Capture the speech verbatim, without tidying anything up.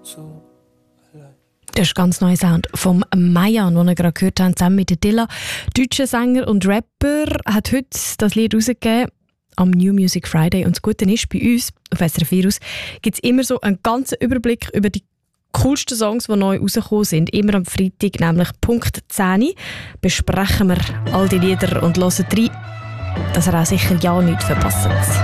Das ist ganz neuer Sound vom Mayan, den wir gerade gehört haben, zusammen mit Dilla. Deutscher Sänger und Rapper hat heute das Lied rausgegeben am New Music Friday. Und das Gute ist, bei uns auf S R F Virus gibt es immer so einen ganzen Überblick über die coolsten Songs, die neu rausgekommen sind. Immer am Freitag, nämlich Punkt zehn, besprechen wir all die Lieder und hören rein, dass ihr auch sicher ja nichts verpasst.